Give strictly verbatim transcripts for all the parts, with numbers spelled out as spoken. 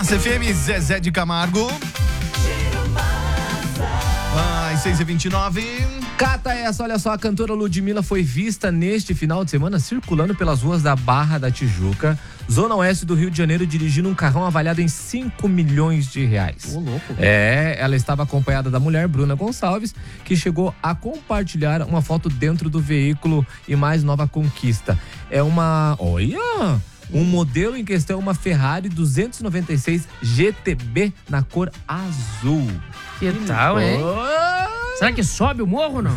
Massa F M, Zezé de Camargo. Ai, seis e vinte e nove. Cata essa, olha só, a cantora Ludmilla foi vista neste final de semana circulando pelas ruas da Barra da Tijuca, zona oeste do Rio de Janeiro, dirigindo um carrão avaliado em cinco milhões de reais. Ô, louco. É, ela estava acompanhada da mulher, Bruna Gonçalves, que chegou a compartilhar uma foto dentro do veículo e mais nova conquista. É uma... Olha... Um modelo em questão é uma Ferrari duzentos e noventa e seis G T B na cor azul. Que tal, hein? Será que sobe o morro ou não?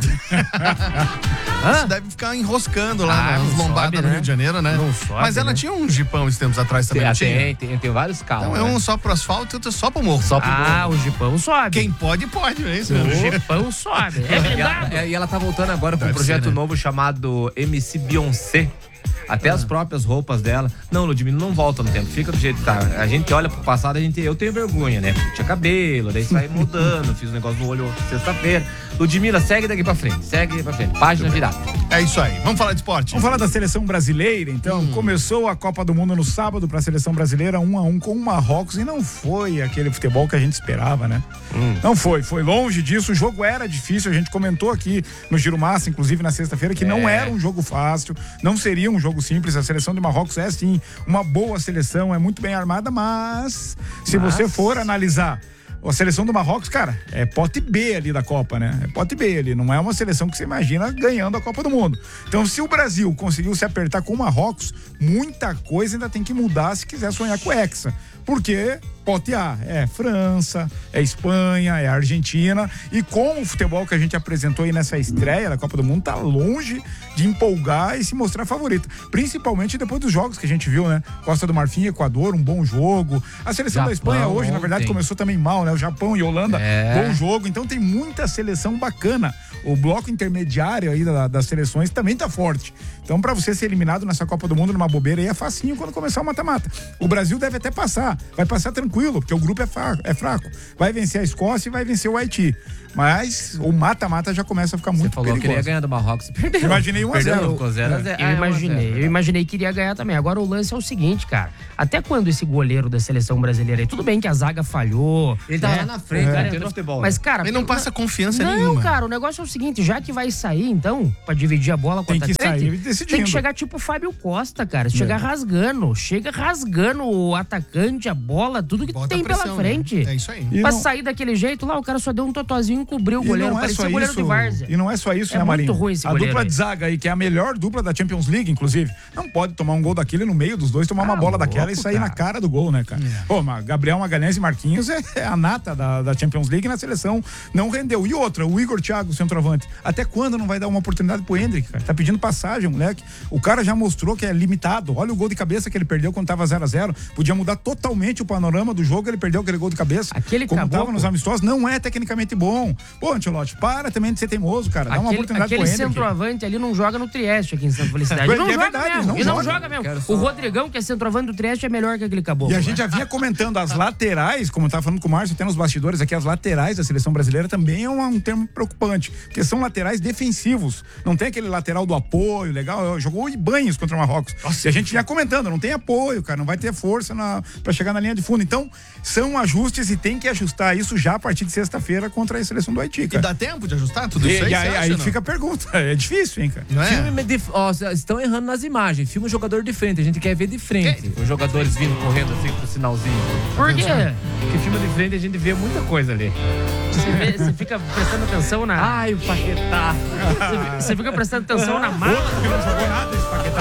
Isso deve ficar enroscando lá Ah, nas não lombadas sobe, do né? Rio de Janeiro, né? Não sobe, Mas ela né? tinha um jipão esses tempos atrás também, Tem, não tinha? tem, tem, tem vários carros. Então é né? um só pro asfalto e outro só pro morro. Só pro Ah, o jipão sobe. Quem pode, pode, é isso O mesmo. jipão sobe. É E ela, blindado. e ela tá voltando agora com um Deve projeto ser, né? novo chamado M C Beyoncé. Até as próprias roupas dela. Não, Ludmilla, não volta no tempo. Fica do jeito que tá. A gente olha pro passado, a gente, eu tenho vergonha, né? Tinha cabelo, daí sai mudando. Fiz um negócio no olho sexta-feira. Ludmilla, segue daqui pra frente. Segue daqui pra frente. Página virada. É isso aí. Vamos falar de esporte. Vamos falar da seleção brasileira, então. Hum. Começou a Copa do Mundo no sábado para a seleção brasileira, um a um com o Marrocos, e não foi aquele futebol que a gente esperava, né? Hum. Não foi, foi longe disso. O jogo era difícil, a gente comentou aqui no Giro Massa, inclusive na sexta-feira, que não É. era um jogo fácil, não seria um jogo simples. A seleção de Marrocos é sim uma boa seleção, é muito bem armada, mas se Mas- você for analisar a seleção do Marrocos, cara, é pote B ali da Copa, né? É pote B ali, não é uma seleção que você imagina ganhando a Copa do Mundo. Então, se o Brasil conseguiu se apertar com o Marrocos, muita coisa ainda tem que mudar se quiser sonhar com o Hexa. Porque pote A é França, é Espanha, é Argentina, e com o futebol que a gente apresentou aí nessa estreia da Copa do Mundo, tá longe de empolgar e se mostrar favorita. Principalmente depois dos jogos que a gente viu, né? Costa do Marfim, Equador, um bom jogo. A seleção Japão, da Espanha hoje, na verdade, ontem. começou também mal, né? O Japão e Holanda, É. bom jogo. Então tem muita seleção bacana. O bloco intermediário aí da- das seleções também tá forte. Então, pra você ser eliminado nessa Copa do Mundo numa bobeira aí é facinho quando começar o mata-mata. O Brasil deve até passar. Vai passar tranquilo, porque o grupo é fraco. É fraco. Vai vencer a Escócia e vai vencer o Haiti. Mas o mata-mata já começa a ficar Você muito falou que ele ia perigoso. ganhar do Marrocos e perdeu. Imaginei um a zero. Perdeu, ficou zero a zero. Eu Ah, imaginei, um a zero. eu imaginei que iria ganhar também. Agora o lance é o seguinte, cara. Até quando esse goleiro da seleção brasileira aí? Tudo bem que a zaga falhou. Ele tava né? lá na frente, O cara né? Tem no entrou- futebol, Mas, né? cara. Ele não passa confiança Não, nenhuma. cara, o negócio é o seguinte, já que vai sair, então, pra dividir a bola com o Tem que atacante, sair decidindo. tem que chegar tipo o Fábio Costa, cara. Chegar rasgando. Chega rasgando o atacante, a bola, tudo que Bota tem pressão, pela né? frente. É isso aí. E Pra não- sair daquele jeito lá, o cara só deu um totozinho e cobriu o E goleiro. não é Parecia só o goleiro isso, de várzea. e não é só isso, É né, muito Marinho? ruim esse A goleiro dupla aí. de zaga aí, que é a melhor dupla da Champions League, inclusive, não pode tomar um gol daquele no meio dos dois, tomar uma Ah, bola louco, daquela e sair cara. na cara do gol, né, cara? Pô, mas Gabriel Magalhães e Marquinhos é, é a nata da, da Champions League na seleção. Não rendeu. E outra, o Igor Thiago, centroavante. Até quando não vai dar uma oportunidade pro Hendrick, cara? Tá pedindo passagem, moleque. O cara já mostrou que é limitado. Olha o gol de cabeça que ele perdeu quando tava zero a zero. Podia mudar totalmente o panorama do jogo, ele perdeu aquele gol de cabeça. Aquele Como caboclo- tava nos amistosos, não é tecnicamente bom. Pô, Ancelotti, para também de ser teimoso, cara. Dá uma Aquele, oportunidade aquele pro Hendrick. centroavante ali não joga no Trieste aqui em Santa Felicidade. É Ele não joga verdade, mesmo. não Ele não joga. joga mesmo. Quero só- O Rodrigão, que é centroavante do Trieste, é melhor que aquele caboclo. E a gente já vinha comentando as laterais, como eu tava falando com o Márcio, até nos bastidores aqui, as laterais da seleção brasileira também é um, um termo preocupante, porque são laterais defensivos. Não tem aquele lateral do apoio, legal. Jogou o Ibanhes contra o Marrocos. E a gente vinha comentando, não tem apoio, cara, não vai ter força na, pra chegar na linha de fundo. Então, são ajustes e tem que ajustar isso já a partir de sexta-feira contra a seleção do Haiti, E cara. dá tempo de ajustar tudo isso E, aí? e você aí, acha, aí não? fica a pergunta, é difícil, hein, cara? Não é? Filme de, ó, estão errando nas imagens. Filma o jogador de frente. A gente quer ver de frente. Os jogadores vindo correndo assim com o sinalzinho. Por quê? Porque filma de frente a gente vê muita coisa ali. Você, vê- você fica prestando atenção na. Ai, o Paquetá. Você, você fica prestando atenção na mala. Outro que não jogou nada esse Paquetá.